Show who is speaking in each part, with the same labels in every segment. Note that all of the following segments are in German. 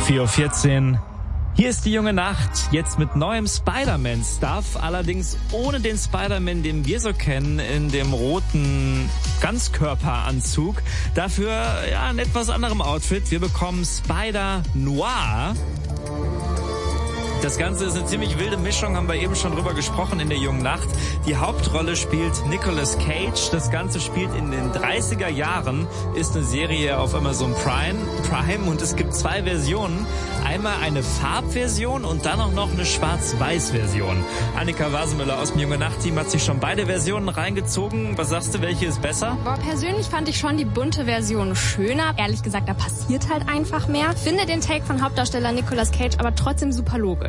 Speaker 1: 4:14 Uhr. Hier ist die junge Nacht, jetzt mit neuem Spider-Man-Stuff, allerdings ohne den Spider-Man, den wir so kennen, in dem roten Ganzkörperanzug. Dafür in etwas anderem Outfit. Wir bekommen Spider-Noir. Das Ganze ist eine ziemlich wilde Mischung, haben wir eben schon drüber gesprochen in der jungen Nacht. Die Hauptrolle spielt Nicolas Cage. Das Ganze spielt in den 30er Jahren, ist eine Serie auf Amazon Prime und es gibt 2 Versionen. Einmal eine Farbversion und dann auch noch eine Schwarz-Weiß-Version. Annika Wasemüller aus dem Junge Nacht-Team hat sich schon beide Versionen reingezogen. Was sagst du, welche ist besser?
Speaker 2: Persönlich fand ich schon die bunte Version schöner. Ehrlich gesagt, da passiert halt einfach mehr. Finde den Take von Hauptdarsteller Nicolas Cage aber trotzdem super logisch.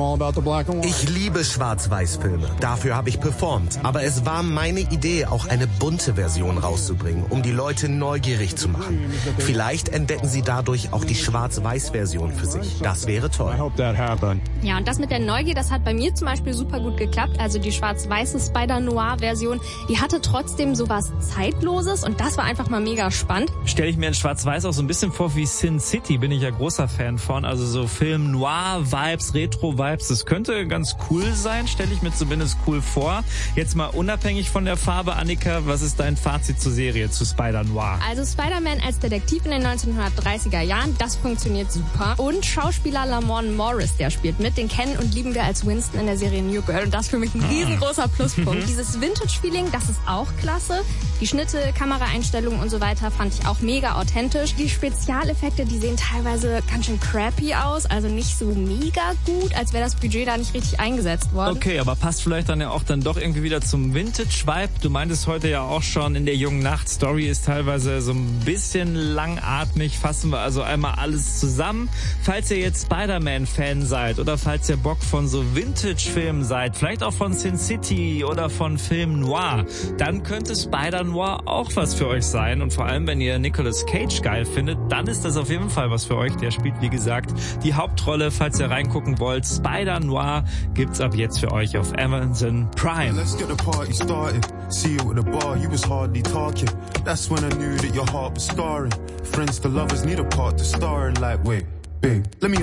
Speaker 3: Ich liebe Schwarz-Weiß-Filme. Dafür habe ich performt. Aber es war meine Idee, auch eine bunte Version rauszubringen, um die Leute neugierig zu machen. Vielleicht entdecken sie dadurch auch die Schwarz-Weiß-Version für sich. Das wäre toll.
Speaker 2: Ja, und das mit der Neugier, das hat bei mir zum Beispiel super gut geklappt. Also die schwarz-weiße Spider-Noir-Version, die hatte trotzdem sowas Zeitloses und das war einfach mal mega spannend.
Speaker 1: Stelle ich mir in Schwarz-Weiß auch so ein bisschen vor wie Sin City, bin ich ja großer Fan von. Also so Film-Noir-Vibes, Retro-Vibes, das könnte ganz cool sein, stelle ich mir zumindest cool vor. Jetzt mal unabhängig von der Farbe, Annika, was ist dein Fazit zur Serie, zu Spider-Noir?
Speaker 2: Also Spider-Man als Detektiv in den 1930er Jahren, das funktioniert super. Und Schauspieler Lamorne Morris, der spielt mit, den kennen und lieben wir als Winston in der Serie New Girl. Und das ist für mich ein riesengroßer Pluspunkt. Dieses Vintage-Feeling, das ist auch klasse. Die Schnitte, Kameraeinstellungen und so weiter fand ich auch mega authentisch. Die Spezialeffekte, die sehen teilweise ganz schön crappy aus, also nicht so mega gut, als wäre das Budget da nicht richtig eingesetzt worden.
Speaker 1: Okay, aber passt vielleicht dann ja auch dann doch irgendwie wieder zum Vintage-Vibe. Du meintest heute ja auch schon in der jungen Nacht, Story ist teilweise so ein bisschen langatmig. Fassen wir also einmal alles zusammen. Falls ihr jetzt Spider-Man-Fan seid oder falls ihr Bock von so Vintage-Filmen seid, vielleicht auch von Sin City oder von Film Noir, dann könnte Spider-Noir auch was für euch sein. Und vor allem, wenn ihr Nicolas Cage geil findet, dann ist das auf jeden Fall was für euch. Der spielt, wie gesagt, die Hauptrolle. Falls ihr reingucken wollt, Spider-Noir gibt's ab jetzt für euch auf Amazon Prime.
Speaker 4: Let's get the party started. See you at the bar, you was hardly talking. That's when I knew that your heart was scarring. Friends to lovers need a part to star in, like, wait, babe, let me